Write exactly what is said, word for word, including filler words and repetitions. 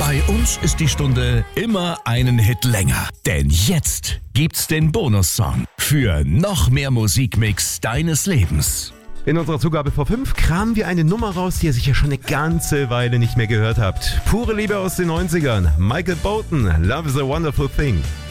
Bei uns ist die Stunde immer einen Hit länger. Denn jetzt gibt's den Bonussong für noch mehr Musikmix deines Lebens. In unserer Zugabe vor fünf kramen wir eine Nummer raus, die ihr sicher schon eine ganze Weile nicht mehr gehört habt. Pure Liebe aus den neunzigern. Michael Bolton, Love is a Wonderful Thing.